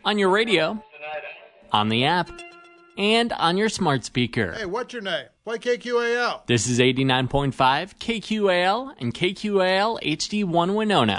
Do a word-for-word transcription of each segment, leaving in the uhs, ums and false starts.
on your radio, on the app, and on your smart speaker. Hey, what's your name? Play K Q A L. This is eighty-nine point five K Q A L and K Q A L H D one Winona.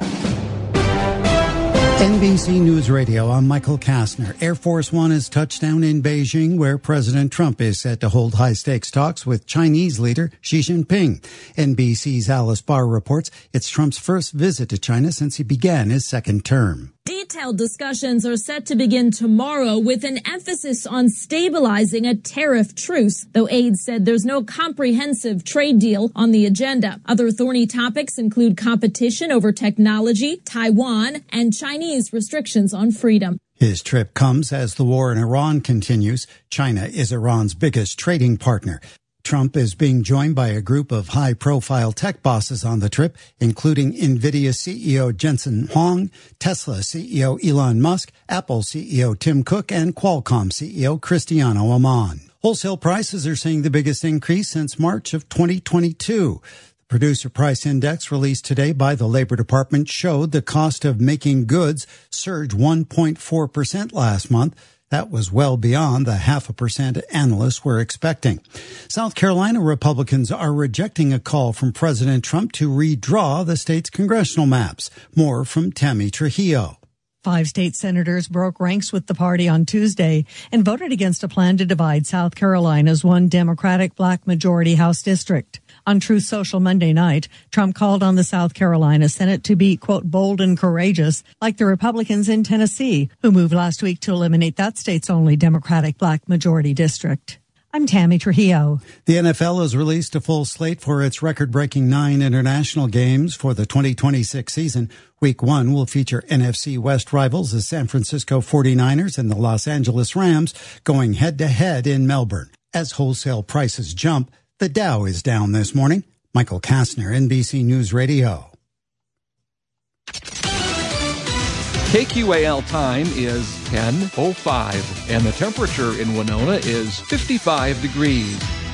N B C News Radio, I'm Michael Kastner. Air Force One has touched down in Beijing, where President Trump is set to hold high-stakes talks with Chinese leader Xi Jinping. N B C's Alice Barr reports it's Trump's first visit to China since he began his second term. Detailed discussions are set to begin tomorrow with an emphasis on stabilizing a tariff truce, though aides said there's no comprehensive trade deal on the agenda. Other thorny topics include competition over technology, Taiwan, and Chinese restrictions on freedom. His trip comes as the war in Iran continues. China is Iran's biggest trading partner. Trump is being joined by a group of high-profile tech bosses on the trip, including NVIDIA C E O Jensen Huang, Tesla C E O Elon Musk, Apple C E O Tim Cook, and Qualcomm C E O Cristiano Amon. Wholesale prices are seeing the biggest increase since March of twenty twenty-two. The Producer Price Index released today by the Labor Department showed the cost of making goods surged one point four percent last month. That was well beyond the half a percent analysts were expecting. South Carolina Republicans are rejecting a call from President Trump to redraw the state's congressional maps. More from Tammy Trujillo. Five state senators broke ranks with the party on Tuesday and voted against a plan to divide South Carolina's one Democratic black majority House district. On Truth Social Monday night, Trump called on the South Carolina Senate to be, quote, bold and courageous, like the Republicans in Tennessee, who moved last week to eliminate that state's only Democratic black majority district. I'm Tammy Trujillo. The N F L has released a full slate for its record-breaking nine international games for the twenty twenty-six season. Week one will feature N F C West rivals, the San Francisco forty-niners and the Los Angeles Rams, going head-to-head in Melbourne. As wholesale prices jump, the Dow is down this morning. Michael Kastner, N B C News Radio. K Q A L time is ten oh five, and the temperature in Winona is fifty-five degrees.